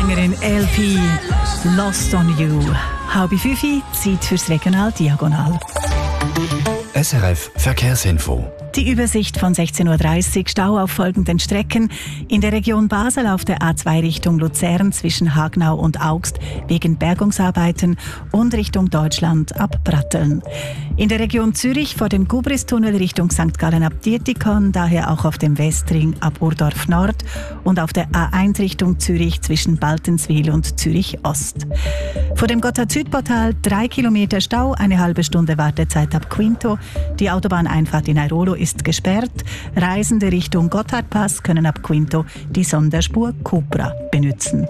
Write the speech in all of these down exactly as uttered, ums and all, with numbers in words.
Sängerin L P, Lost on You. Halb fünf, Zeit fürs Regional Diagonal. S R F Verkehrsinfo. Die Übersicht von sechzehn Uhr dreißig, Stau auf folgenden Strecken. In der Region Basel auf der A zwei Richtung Luzern zwischen Hagnau und Augst wegen Bergungsarbeiten und Richtung Deutschland ab Bratteln. In der Region Zürich vor dem Gubristunnel Richtung Sankt Gallen ab Dietikon, daher auch auf dem Westring ab Urdorf Nord und auf der A eins Richtung Zürich zwischen Baltenswil und Zürich Ost. Vor dem Gotthard-Südportal drei Kilometer Stau, eine halbe Stunde Wartezeit ab Quinto. Die Autobahneinfahrt in Airolo ist gesperrt. Reisende Richtung Gotthardpass können ab Quinto die Sonderspur Cupra benutzen.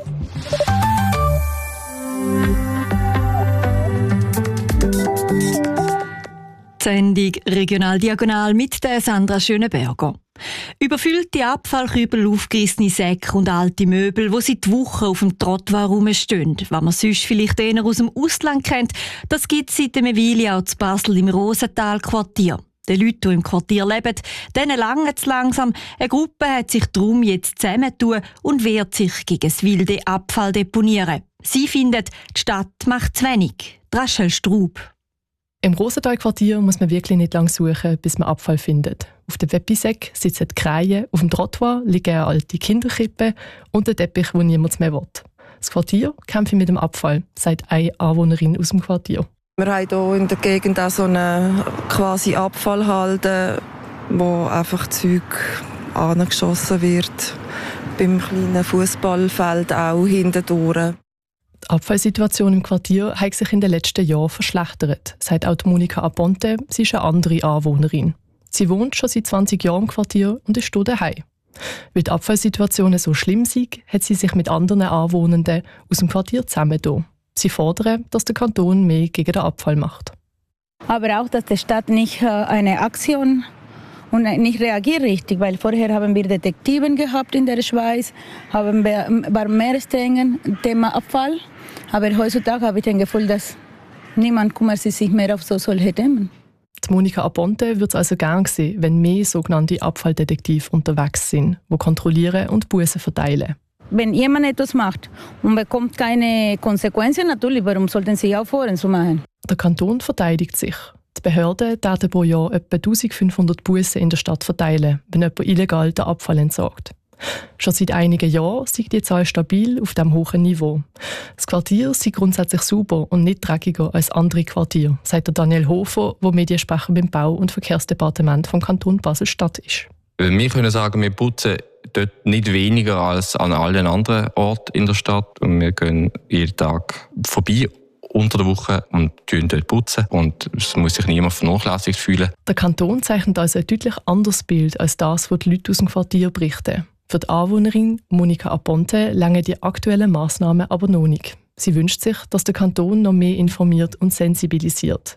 Die Sendung Regional Diagonal mit der Sandra Schöneberger. Überfüllte Abfallkübel, aufgerissene Säcke und alte Möbel, die seit Wochen auf dem Trottoir rumstehen. Was man sonst vielleicht eher aus dem Ausland kennt, das gibt es seit einer Weile auch zu Basel im Rosenthal-Quartier. Den Leuten, die im Quartier leben, denen lange zu langsam. Eine Gruppe hat sich darum jetzt zusammengetan und wehrt sich gegen das wilde Abfalldeponieren. Sie findet, die Stadt macht zu wenig. Rachel Straub. Im Rosenthal-Quartier muss man wirklich nicht lange suchen, bis man Abfall findet. Auf dem Weppisäck sitzen die Kreie, auf dem Trottoir liegen eine alte Kinderkrippe und ein Teppich, wo niemand mehr will. Das Quartier kämpft mit dem Abfall, sagt eine Anwohnerin aus dem Quartier. Wir haben hier in der Gegend auch so eine quasi Abfallhalde, wo einfach Zeug angeschossen wird. Beim kleinen Fußballfeld auch hintendurch. Die Abfallsituation im Quartier hat sich in den letzten Jahren verschlechtert, sagt auch Monika Aponte. Sie ist eine andere Anwohnerin. Sie wohnt schon seit zwanzig Jahren im Quartier und ist hier daheim. Weil die Abfallsituation so schlimm sei, hat sie sich mit anderen Anwohnenden aus dem Quartier zusammengetan. Sie fordern, dass der Kanton mehr gegen den Abfall macht. Aber auch, dass die Stadt nicht eine Aktion und nicht reagiert richtig, weil vorher haben wir Detektiven gehabt in der Schweiz, haben wir beim mehr strengen Thema Abfall. Aber heutzutage habe ich das Gefühl, dass niemand kümmert sich mehr auf so solche Themen. Die Monika Aponte würde es also gern sehen, wenn mehr sogenannte Abfalldetektive unterwegs sind, die kontrollieren und Bussen verteilen. Wenn jemand etwas macht und bekommt keine Konsequenzen, natürlich, warum sollten sie aufhören zu machen? Der Kanton verteidigt sich. Die Behörden werden pro Jahr etwa eintausendfünfhundert Bussen in der Stadt verteilen, wenn jemand illegal den Abfall entsorgt. Schon seit einigen Jahren ist die Zahl stabil auf diesem hohen Niveau. Das Quartier sei grundsätzlich sauber und nicht dreckiger als andere Quartiere, sagt der Daniel Hofer, der Mediensprecher beim Bau- und Verkehrsdepartement vom Kanton Basel-Stadt ist. Wir können sagen, wir putzen dort nicht weniger als an allen anderen Orten in der Stadt. Und wir gehen jeden Tag vorbei unter der Woche und putzen dort putzen. Und es muss sich niemand vernachlässigt fühlen. Der Kanton zeichnet also ein deutlich anderes Bild als das, was die Leute aus dem Quartier berichten. Für die Anwohnerin Monika Aponte langen die aktuellen Massnahmen aber noch nicht. Sie wünscht sich, dass der Kanton noch mehr informiert und sensibilisiert.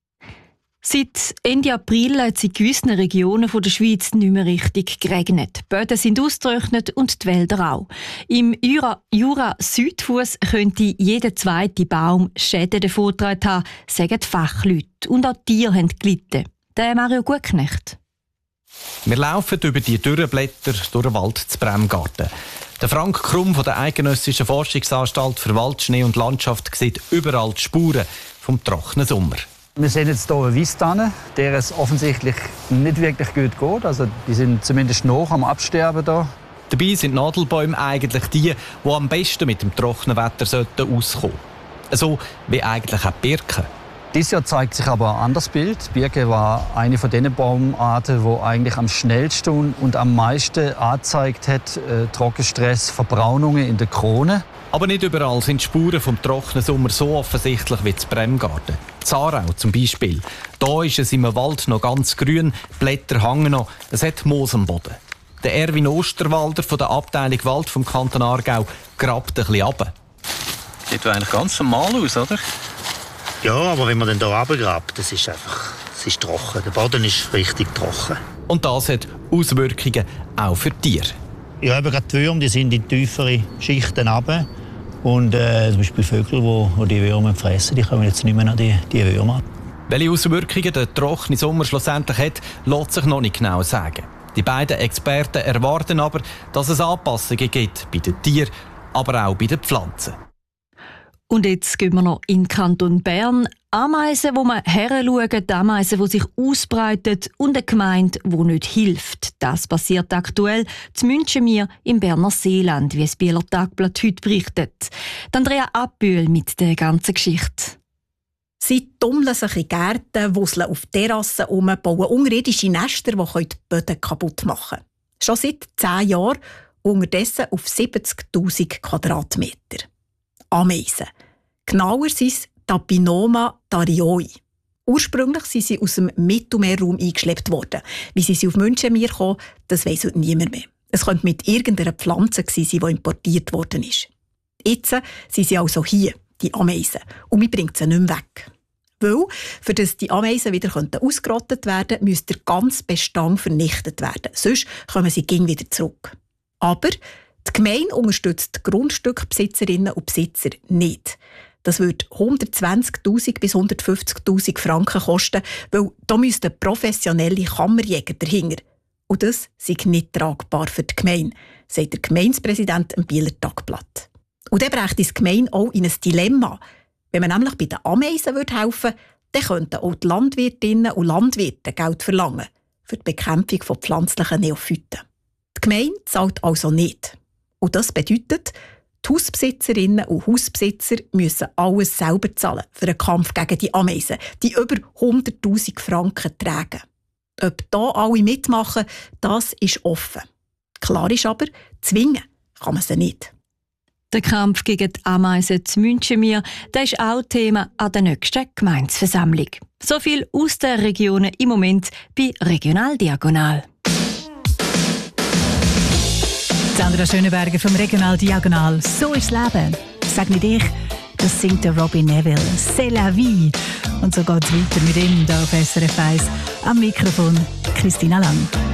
Seit Ende April hat es in gewissen Regionen der Schweiz nicht mehr richtig geregnet. Die Böden sind ausgetrocknet und die Wälder auch. Im Jura, Jura Südfuss könnte jeder zweite Baum Schäden davongetragen haben, sagen die Fachleute. Und auch Tiere haben gelitten. Der Mario Gutknecht. Wir laufen über die dürren Blätter durch den Wald zu Bremgarten. Der Frank Krumm von der Eidgenössischen Forschungsanstalt für Wald, Schnee und Landschaft sieht überall die Spuren vom trockenen Sommer. Wir sehen jetzt hier eine Weisstanne, der es offensichtlich nicht wirklich gut geht. Also die sind zumindest noch am Absterben da. Dabei sind Nadelbäume eigentlich die, die am besten mit dem trockenen Wetter auskommen sollten. So wie eigentlich auch die Birke. Dieses Jahr zeigt sich aber ein anderes Bild. Die Birke war eine von den Baumarten, die eigentlich am schnellsten und am meisten angezeigt hat, äh, Trockenstress, Verbraunungen in der Krone. Aber nicht überall sind die Spuren vom trockenen Sommer so offensichtlich wie zu Bremgarten. Zarau zum Beispiel. Da ist es im Wald noch ganz grün, die Blätter hängen noch, es hat Moos am Boden. Der Erwin Osterwalder von der Abteilung Wald vom Kanton Aargau grabt ein bisschen runter. Sieht eigentlich ganz normal aus, oder? Ja, aber wenn man dann hier runtergrabt, das ist einfach, es ist trocken. Der Boden ist richtig trocken. Und das hat Auswirkungen auch für Tiere. Ja, eben gerade die Würmer, die sind in tiefere Schichten runter. Und äh, zum Beispiel Vögel, die die Würmer fressen, die kommen jetzt nicht mehr an die, die Würmer. Welche Auswirkungen der trockene Sommer schlussendlich hat, lässt sich noch nicht genau sagen. Die beiden Experten erwarten aber, dass es Anpassungen gibt bei den Tieren aber auch bei den Pflanzen. Und jetzt gehen wir noch in den Kanton Bern. Ameisen, wo man heranschauen, Ameisen, die sich ausbreiten und eine Gemeinde, die nicht hilft. Das passiert aktuell zu Münchenmir im Berner Seeland, wie das Bieler Tagblatt heute berichtet. Andrea Abbühl mit der ganzen Geschichte. Sie tummeln sich in Gärten, wuseln auf Terrassen um, bauen unterirdische Nester, die die Böden kaputt machen können. Schon seit zehn Jahren, unterdessen auf siebzigtausend Quadratmeter. Ameisen. Genauer sind es Tapinoma darioi. Ursprünglich sind sie aus dem Mittelmeerraum eingeschleppt worden. Wie sie, sie auf Münchenmir kommen, das weiss heute niemand mehr. Es könnte mit irgendeiner Pflanze sein, die importiert worden ist. Jetzt sind sie also hier, die Ameisen, und man bringt sie nicht mehr weg. Weil, für dass die Ameisen wieder ausgerottet werden können, müsste der ganze Bestand vernichtet werden. Sonst kommen sie gleich wieder zurück. Aber die Gemeinde unterstützt die Grundstückbesitzerinnen und Besitzer nicht. Das würde hundertzwanzigtausend bis hundertfünfzigtausend Franken kosten, weil da müssten professionelle Kammerjäger dahinter. Und das ist nicht tragbar für die Gemeinde, sagt der Gemeindepräsident im Bieler Tagblatt. Und dann brächte die Gemeinde auch in ein Dilemma. Wenn man nämlich bei den Ameisen helfen würde, dann könnten auch die Landwirtinnen und Landwirte Geld verlangen für die Bekämpfung von pflanzlichen Neophyten. Die Gemeinde zahlt also nicht. Und das bedeutet, die Hausbesitzerinnen und Hausbesitzer müssen alles selber zahlen für den Kampf gegen die Ameisen, die über hunderttausend Franken tragen. Ob da alle mitmachen, das ist offen. Klar ist aber, zwingen kann man sie nicht. Der Kampf gegen die Ameisen zu Münchenmir, das ist auch Thema an der nächsten Gemeindeversammlung. So viel aus den Regionen im Moment bei Regional Diagonal. Sandra Schöneberger vom Regional Diagonal. So ist das Leben. Sag nicht ich, das singt der Robbie Neville. C'est la vie. Und so geht es weiter mit ihm hier auf S R F eins. Am Mikrofon Christina Lang.